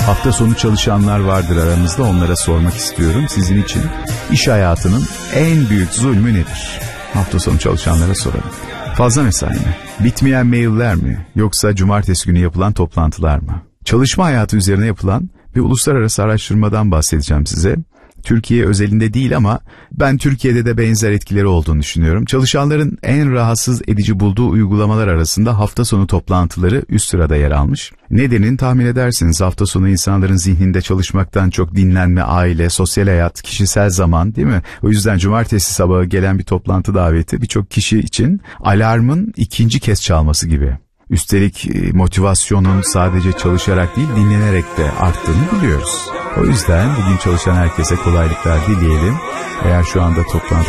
Hafta sonu çalışanlar vardır aramızda, onlara sormak istiyorum. Sizin için iş hayatının en büyük zulmü nedir? Hafta sonu çalışanlara soralım. Fazla mesai mi? Bitmeyen mailler mi? Yoksa cumartesi günü yapılan toplantılar mı? Çalışma hayatı üzerine yapılan bir uluslararası araştırmadan bahsedeceğim size. Türkiye özelinde değil ama ben Türkiye'de de benzer etkileri olduğunu düşünüyorum. Çalışanların en rahatsız edici bulduğu uygulamalar arasında hafta sonu toplantıları üst sırada yer almış. Nedenini tahmin edersiniz. Hafta sonu insanların zihninde çalışmaktan çok dinlenme, aile, sosyal hayat, kişisel zaman, değil mi? O yüzden cumartesi sabahı gelen bir toplantı daveti birçok kişi için alarmın ikinci kez çalması gibi. Üstelik motivasyonun sadece çalışarak değil, dinlenerek de arttığını biliyoruz. O yüzden bugün çalışan herkese kolaylıklar dileyelim. Eğer şu anda toplantı